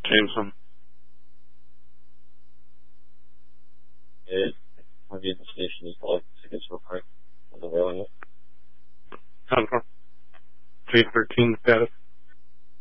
Jameson. Have you the station as well? Tickets real quick. The willingness. 313 status.